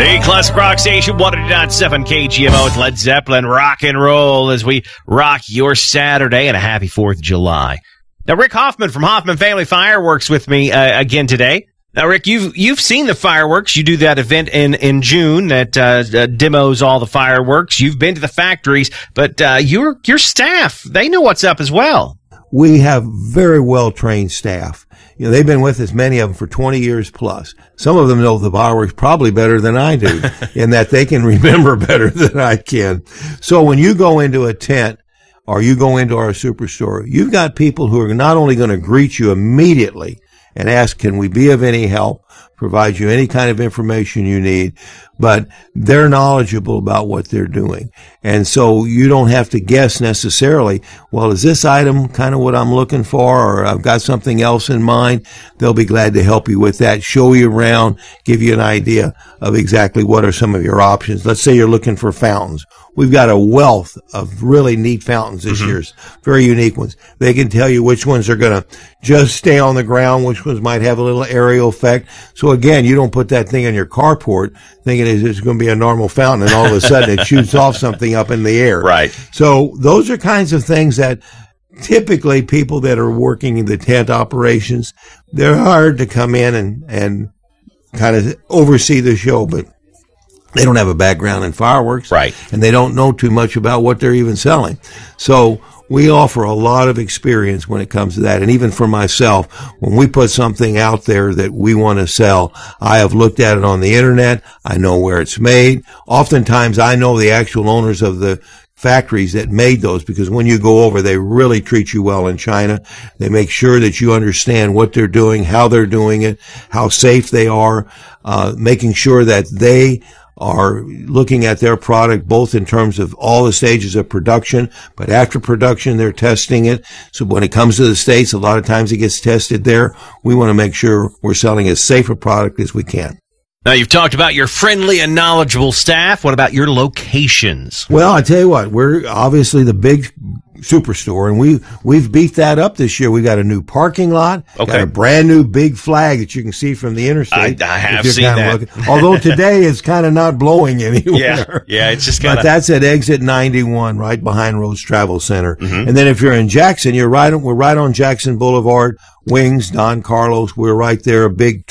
The Classic Rock Station, 100.7 KGMO with Led Zeppelin rock and roll as we rock your Saturday, and a happy 4th of July. Now, Rick Hoffman from Hoffman Family Fireworks with me again today. Now, Rick, you've seen the fireworks. You do that event in June that demos all the fireworks. You've been to the factories, but your staff, they know what's up as well. We have very well-trained staff. You know, they've been with us, many of them, for 20 years plus. Some of them know the fireworks probably better than I do, in that they can remember better than I can. So when you go into a tent or you go into our superstore, you've got people who are not only going to greet you immediately and ask, can we be of any help, provide you any kind of information you need, but they're knowledgeable about what they're doing. And so you don't have to guess necessarily, well, is this item kind of what I'm looking for, or I've got something else in mind? They'll be glad to help you with that, show you around, give you an idea of exactly what are some of your options. Let's say you're looking for fountains. We've got a wealth of really neat fountains this year, very unique ones. They can tell you which ones are going to just stay on the ground, which ones might have a little aerial effect. So again, you don't put that thing on your carport thinking it's going to be a normal fountain, and all of a sudden it shoots off something up in the air. Right. So those are kinds of things that typically people that are working in the tent operations, they're hired to come in and kind of oversee the show, but they don't have a background in fireworks. Right. And they don't know too much about what they're even selling. So we offer a lot of experience when it comes to that. And even for myself, when we put something out there that we want to sell, I have looked at it on the internet. I know where it's made. Oftentimes I know the actual owners of the factories that made those, because when you go over, they really treat you well in China. They make sure that you understand what they're doing, how they're doing it, how safe they are, making sure that they are looking at their product both in terms of all the stages of production, but after production, they're testing it. So when it comes to the States, a lot of times it gets tested there. We want to make sure we're selling as safe a product as we can. Now, you've talked about your friendly and knowledgeable staff. What about your locations? Well, I tell you what, we're obviously the big superstore, and we've beefed that up this year. We got a new parking lot, got a brand new big flag that you can see from the interstate. I have seen that. Although today it's kind of not blowing anywhere. Yeah, it's just kind of. But that's at exit 91, right behind Rhodes Travel Center. And then if you're in Jackson, we're right on Jackson Boulevard, Wings, Don Carlos. We're right there, a big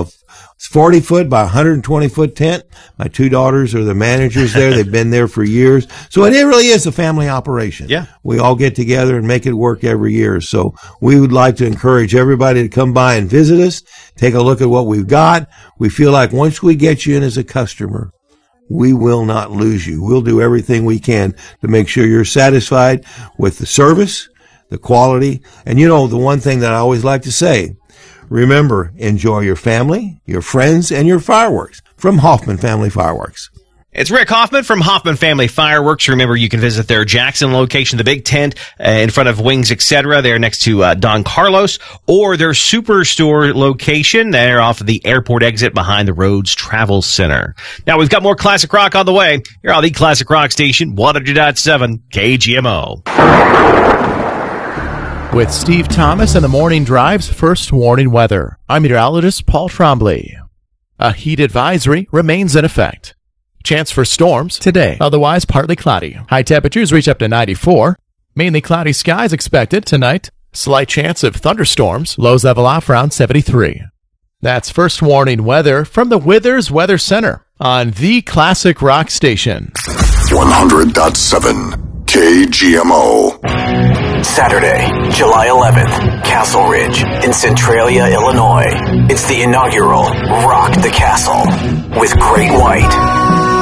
40-foot by 120-foot tent. My two daughters are the managers there. They've been there for years. So it really is a family operation. Yeah. We all get together and make it work every year. So we would like to encourage everybody to come by and visit us, take a look at what we've got. We feel like once we get you in as a customer, we will not lose you. We'll do everything we can to make sure you're satisfied with the service, the quality. And you know, the one thing that I always like to say, remember, enjoy your family, your friends, and your fireworks from Hoffman Family Fireworks. It's Rick Hoffman from Hoffman Family Fireworks. Remember, you can visit their Jackson location, the big tent in front of Wings, etc. They're next to Don Carlos, or their Superstore location. They're off of the airport exit behind the Rhodes Travel Center. Now, we've got more classic rock on the way. You're on the Classic Rock Station, 100.7 KGMO. With Steve Thomas and the Morning Drive's first warning weather, I'm meteorologist Paul Trombley. A heat advisory remains in effect. Chance for storms today, otherwise partly cloudy. High temperatures reach up to 94. Mainly cloudy skies expected tonight. Slight chance of thunderstorms. Lows level off around 73. That's first warning weather from the Withers Weather Center on the Classic Rock Station. 100.7 KGMO. Saturday, July 11th, Castle Ridge in Centralia, Illinois. It's the inaugural Rock the Castle with Great White.